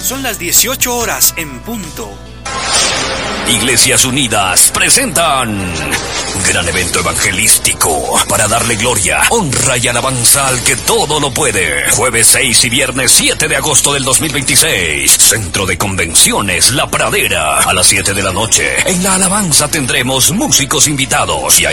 Son las 18 horas en punto. Iglesias Unidas presentan gran evento evangelístico para darle gloria, honra y alabanza al que todo lo puede. Jueves 6 y viernes 7 de agosto del 2026. Centro de Convenciones La Pradera. A las 7 de la noche. En la alabanza tendremos músicos invitados y